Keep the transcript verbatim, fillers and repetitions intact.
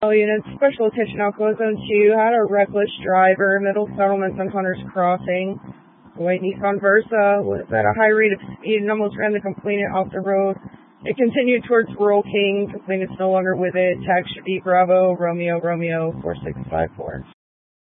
Units, special attention Alcoa Zone two, had a reckless driver, middle settlements on Hunter's Crossing. White Nissan Versa was at a high rate of speed and almost ran the complainant off the road. It continued towards Rural King. Complainant's no longer with it. Tag should be Bravo, Romeo, Romeo, four six five four.